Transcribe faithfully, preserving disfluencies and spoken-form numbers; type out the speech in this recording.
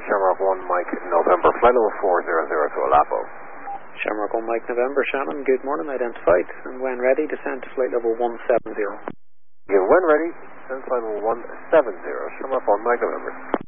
Shamrock one, Mike November, flight level four zero zero to Alapo. Shamrock one, Mike November, Shannon, good morning, identified, and when ready, descend to flight level one seven zero. Yeah, when ready, descend to flight level one seven zero, Shamrock one, Mike November.